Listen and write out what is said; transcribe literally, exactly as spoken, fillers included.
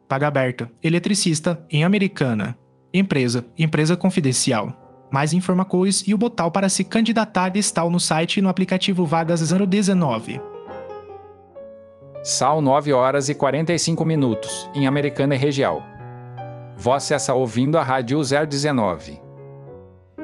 Vaga aberta. Eletricista, em Americana. Empresa, empresa confidencial. Mais informações e o botão para se candidatar está no site e no aplicativo Vagas zero dezenove. São nove horas e quarenta e cinco minutos, em Americana e região. Você está ouvindo a Rádio zero dezenove.